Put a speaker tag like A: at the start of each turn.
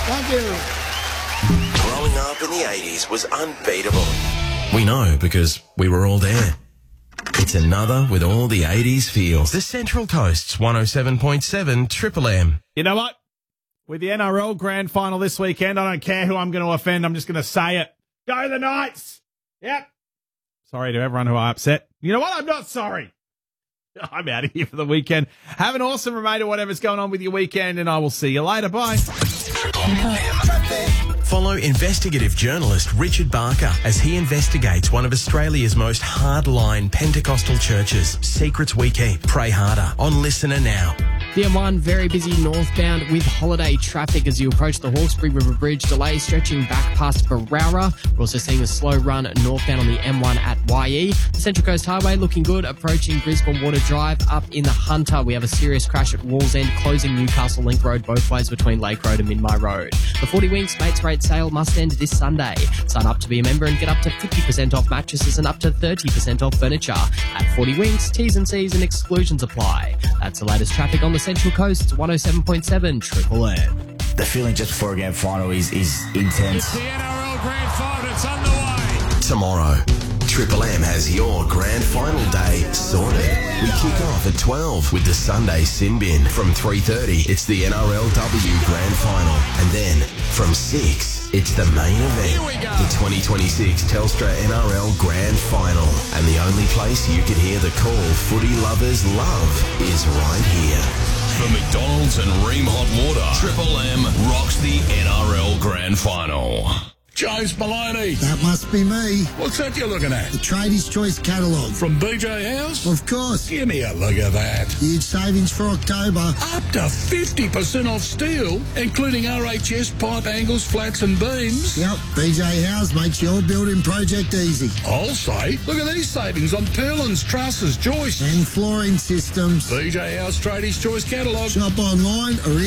A: Thank you.
B: Growing up in the 80s was unbeatable. We know because we were all there. It's another with all the 80s feels. The Central Coast's 107.7 Triple M.
C: You know what? With the NRL Grand Final this weekend, I don't care who I'm going to offend. I'm just going to say it. Go the Knights! Yep. Sorry to everyone who I upset. You know what? I'm not sorry. I'm out of here for the weekend. Have an awesome remainder, whatever's going on with your weekend, and I will see you later. Bye.
B: Follow investigative journalist Richard Barker as he investigates one of Australia's most hardline Pentecostal churches. Secrets we keep. Pray harder. On Listener now.
D: The M1 very busy northbound with holiday traffic as you approach the Hawkesbury River Bridge. Delays stretching back past Barara. We're also seeing a slow run northbound on the M1 at YE. The Central Coast Highway looking good, approaching Brisbane Water Drive. Up in the Hunter, we have a serious crash at Wallsend, closing Newcastle Link Road both ways between Lake Road and Minmi Road. The 40 Winks Mates Rate sale must end this Sunday. Sign up to be a member and get up to 50% off mattresses and up to 30% off furniture. At 40 Winks, T's and C's and exclusions apply. That's the latest traffic on the Central Coast, 107.7 Triple M.
E: The feeling just before a grand final is intense.
F: It's the NRL Grand Final. It's underway.
B: Tomorrow, Triple M has your grand final day sorted. We kick off at 12 with the Sunday Sin Bin. From 3:30, it's the NRLW Grand Final. And then from 6, it's the main event.
F: Here we go.
B: The 2026 Telstra NRL Grand Final. And the only place you can hear the call footy lovers love is right here.
G: For McDonald's and Ream Hot Water, Triple M rocks the NRL Grand Final.
F: James Maloney.
A: That must be me.
F: What's that you're looking at?
A: The Tradies Choice catalogue.
F: From BJ House?
A: Of course.
F: Give me a look at that.
A: Huge savings for October.
F: Up to 50% off steel, including RHS pipe angles, flats and beams.
A: Yep, BJ House makes your building project easy.
F: I'll say, look at these savings on purlins, trusses, joists.
A: And flooring systems.
F: BJ House Tradies Choice catalogue.
A: Shop online or